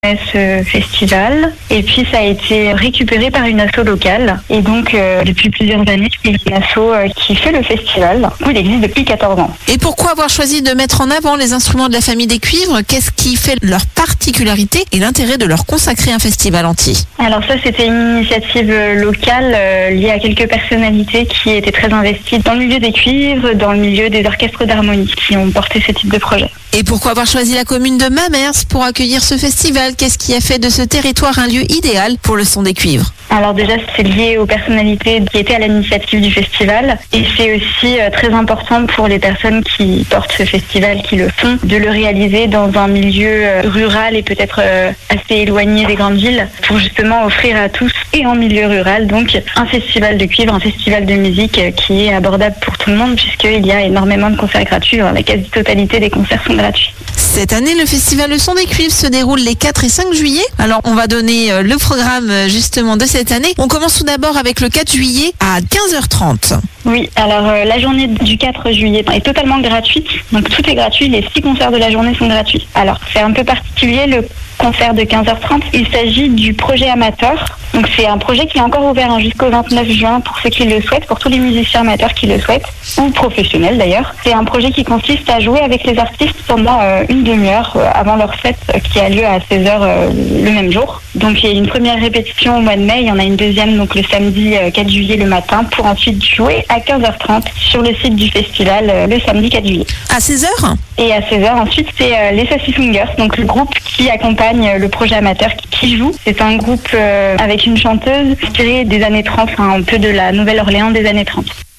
ce festival. Et puis ça a été récupéré par une asso locale. Et donc depuis plusieurs années, c'est une asso qui fait le festival. Il existe depuis 14 ans. Et pourquoi avoir choisi de mettre en avant les instruments de la famille des cuivres? Qu'est-ce qui fait leur particularité et l'intérêt de leur consacrer un festival entier? Alors ça, c'était une initiative locale liée à quelques personnalités qui étaient très investies dans le milieu des cuivres, dans le milieu des orchestres d'harmonie qui ont porté ce type de projet. Et pourquoi avoir choisi la commune de Mamers pour accueillir ce festival? Qu'est-ce qui a fait de ce territoire un lieu idéal pour le son des cuivres? Alors déjà, c'est lié aux personnalités qui étaient à l'initiative du festival. Et c'est aussi très important pour les personnes qui portent ce festival, qui le font, de le réaliser dans un milieu rural et peut-être assez éloigné des grandes villes, pour justement offrir à tous, et en milieu rural, donc un festival de cuivre, un festival de musique qui est abordable pour tout le monde, puisqu'il y a énormément de concerts gratuits. La quasi-totalité des concerts sont gratuits. Cette année, le festival Le Son des Cuivres se déroule les 4 et 5 juillet. Alors, on va donner le programme justement de cette année. On commence tout d'abord avec le 4 juillet à 15h30. Oui, alors la journée du 4 juillet est totalement gratuite. Donc tout est gratuit, les 6 concerts de la journée sont gratuits. Alors c'est un peu particulier le concert de 15h30. Il s'agit du projet amateur. Donc c'est un projet qui est encore ouvert jusqu'au 29 juin pour ceux qui le souhaitent, pour tous les musiciens amateurs qui le souhaitent, ou professionnels d'ailleurs. C'est un projet qui consiste à jouer avec les artistes pendant une demi-heure avant leur set qui a lieu à 16h le même jour. Donc il y a une première répétition au mois de mai, il y en a une deuxième donc le samedi 4 juillet le matin pour ensuite jouer à 15h30 sur le site du festival le samedi 4 juillet. À 16h? Et à 16h ensuite c'est les Sassy Swingers, donc le groupe qui accompagne le projet amateur qui joue. C'est un groupe avec une chanteuse inspirée des années 30, un peu de la Nouvelle-Orléans des années 30.